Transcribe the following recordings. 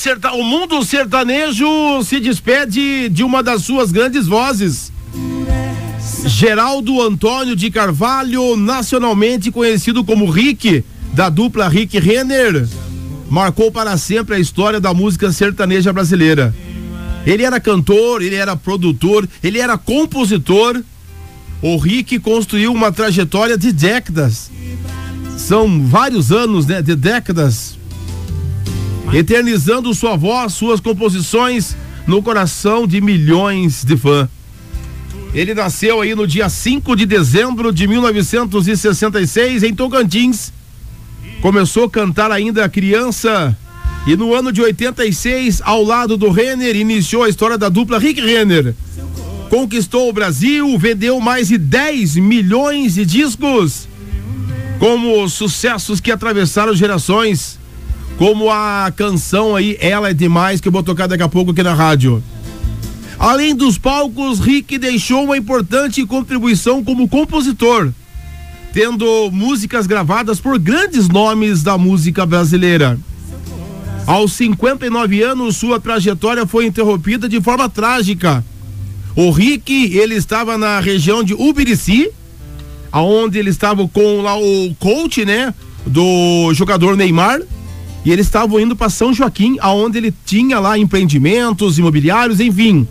o mundo sertanejo se despede de uma das suas grandes vozes. Geraldo Antônio de Carvalho, nacionalmente conhecido como Rick, da dupla Rick Renner, marcou para sempre a história da música sertaneja brasileira. Ele era cantor, ele era produtor, ele era compositor. O Rick construiu uma trajetória de décadas. São vários anos, né, de décadas, eternizando sua voz, suas composições no coração de milhões de fãs. Ele nasceu aí no dia 5 de dezembro de 1966 em Tocantins. Começou a cantar ainda criança e no ano de 86, ao lado do Renner, iniciou a história da dupla Rick Renner. Conquistou o Brasil, vendeu mais de 10 milhões de discos, como sucessos que atravessaram gerações, como a canção aí Ela é Demais, que eu vou tocar daqui a pouco aqui na rádio. Além dos palcos, Rick deixou uma importante contribuição como compositor, tendo músicas gravadas por grandes nomes da música brasileira. Aos 59 anos, sua trajetória foi interrompida de forma trágica. O Rick, ele estava na região de Ubirici, aonde ele estava com lá o coach, né, do jogador Neymar, e eles estavam indo para São Joaquim, aonde ele tinha lá empreendimentos imobiliários, enfim.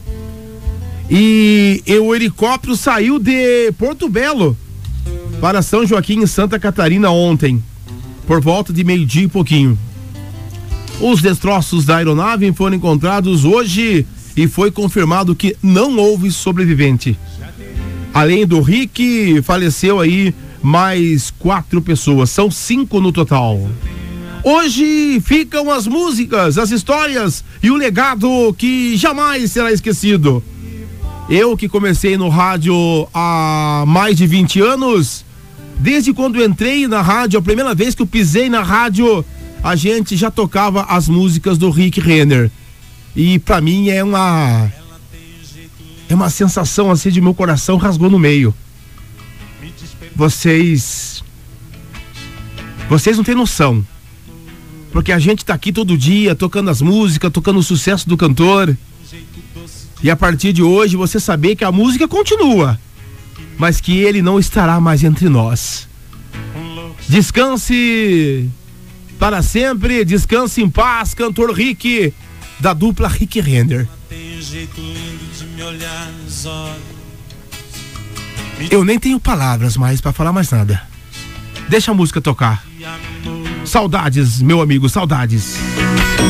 E o helicóptero saiu de Porto Belo para São Joaquim, em Santa Catarina, ontem, por volta de meio-dia e pouquinho. Os destroços da aeronave foram encontrados hoje e foi confirmado que não houve sobrevivente. Além do Rick, faleceu aí mais 4 pessoas, são 5 no total. Hoje ficam as músicas, as histórias e o legado que jamais será esquecido. Eu que comecei no rádio há mais de 20 anos, desde quando entrei na rádio, a primeira vez que eu pisei na rádio, a gente já tocava as músicas do Rick Renner. E pra mim é uma sensação assim de meu coração rasgou no meio. Vocês não têm noção. Porque a gente tá aqui todo dia tocando as músicas, tocando o sucesso do cantor. E a partir de hoje você saber que a música continua, mas que ele não estará mais entre nós. Descanse para sempre, descanse em paz, cantor Rick, da dupla Rick Renner. Eu nem tenho palavras mais para falar mais nada. Deixa a música tocar. Saudades, meu amigo, saudades.